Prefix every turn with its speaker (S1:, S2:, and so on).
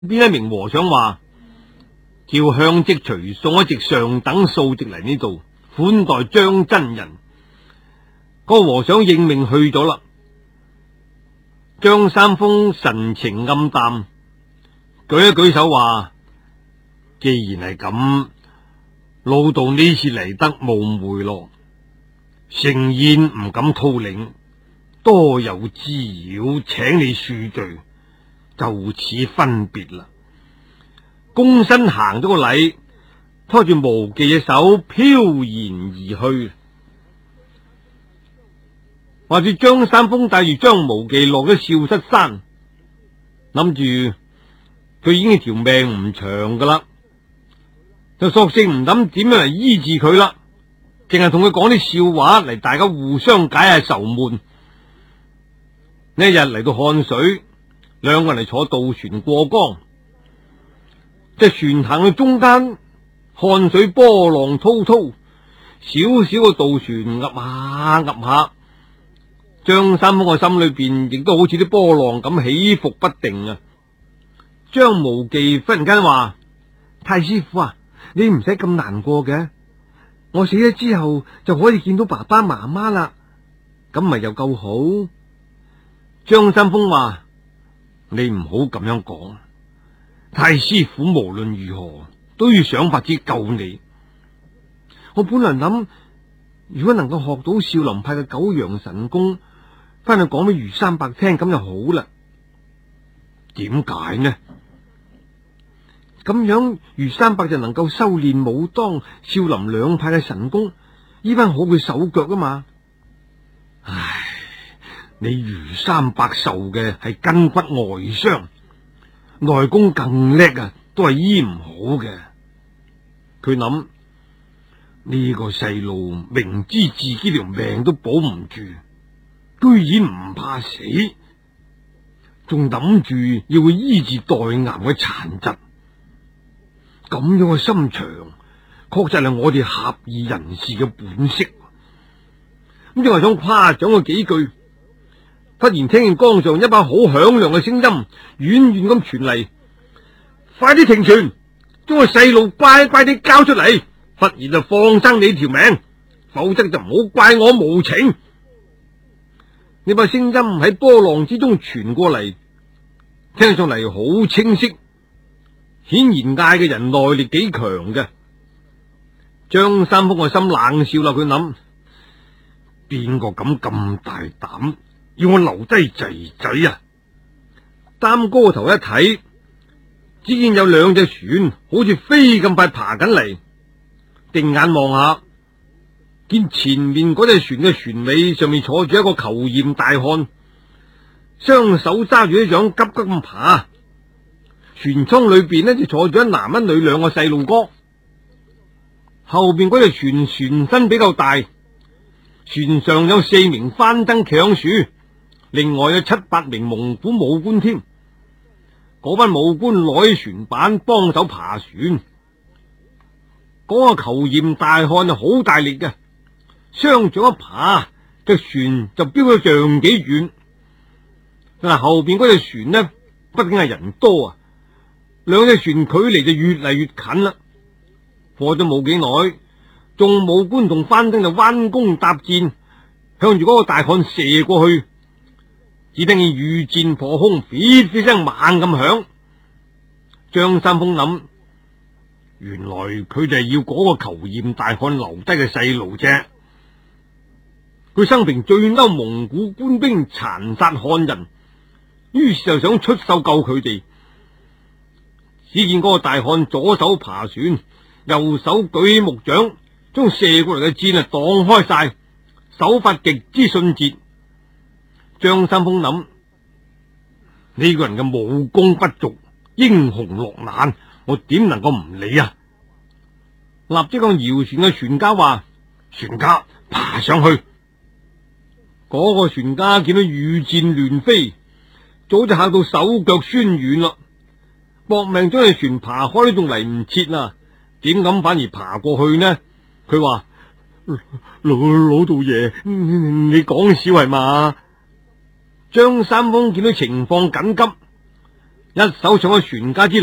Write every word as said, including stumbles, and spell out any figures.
S1: 邊一名和尚話叫香積隨送一席上等素席嚟呢度款待張真人。嗰個和尚應命去咗啦。張三豐神情暗淡，舉一舉手話：既然係咁，老道呢次嚟得冒昧咯，盛宴唔敢套領，多有滋擾，請你恕罪，就此分別啦。躬身行咗個禮，拖住無忌嘅手飄然而去。話住張三豐帶住張無忌落咗少室山，諗住佢已經條命唔長噶啦，就索性唔諗點樣嚟醫治佢啦，淨係同佢講啲笑話嚟，大家互相解下愁悶。呢一日嚟到漢水，兩個人嚟坐渡船過江，隻船行到中間，漢水波浪滔滔，小小個渡船揼下揼下。張三豐個心裏邊亦都好似啲波浪咁起伏不定啊！張無忌忽然間話：太師傅啊，你唔使咁難過嘅，我死咗之後就可以見到爸爸媽媽啦，咁咪又夠好。張三豐話：你唔好咁樣講，太師傅無論如何都要想法子救你。我本來諗，如果能夠學到少林派嘅九陽神功，翻去講俾余三伯聽，咁就好啦。點解呢？咁樣余三伯就能夠修煉武當、少林兩派嘅神功，依番好佢手腳啊嘛。唉，你余三伯受嘅係筋骨外傷，內功更叻啊，都係醫唔好嘅。佢諗呢個細路明知自己條命都保唔住，居然唔怕死，仲諗住要去醫治代癌嘅殘疾，咁樣嘅心腸，確實係我哋俠義人士嘅本色。咁正係想誇獎佢幾句，忽然聽見江上一把好響亮嘅聲音遠遠咁傳嚟：快啲停船，將個細路乖乖地交出嚟，忽然就放生你條命，否則就唔好怪我無情。呢把聲音喺波浪之中傳過嚟，聽上嚟好清晰，顯然嗌嘅人內力幾強嘅。張三豐個心冷笑啦，佢諗：邊個敢咁大膽要我留低仔仔啊？擔高頭一睇，只見有兩隻船好似飛咁快爬緊嚟，定眼望下，見前面嗰隻船嘅船尾上面坐住一個虬髯大漢，雙手揸住一槳，急急咁爬。船艙裏邊呢就坐住一男一女兩個細路哥。後邊嗰隻船船身比較大，船上有四名番僧企喺樹，另外有七八名蒙古武官添。嗰班武官攞起船板幫手爬船。嗰個虬髯大漢就好大力嘅，雙掌一爬，隻船就飆咗丈幾遠。但係後邊嗰隻船呢，畢竟係人多啊，兩隻船距離就越嚟越近啦。過咗冇幾耐，眾武官同番僧就彎弓搭箭，向住嗰個大漢射過去。只聽見御箭破空，飛飛聲猛咁響。張三豐諗：原來佢哋係要嗰個虬髯大漢留低嘅細路啫。佢生平最嬲蒙古官兵殘殺漢人，於是就想出手救佢哋。只見嗰個大漢左手爬船，右手舉起木槳，將射過嚟嘅箭啊擋開晒，手法極之迅捷。張三豐諗：呢個人嘅武功不俗，英雄落難，我點能夠唔理啊？立即向搖船嘅船家話：船家爬上去。嗰個船家見到御箭亂飛，早就嚇到手腳酸軟啦，搏命將隻船爬開都仲嚟唔切啦，點敢反而爬過去呢？佢話：老老道爺，你講笑係嘛？張三豐見到情況緊急， 一手搶咗全家之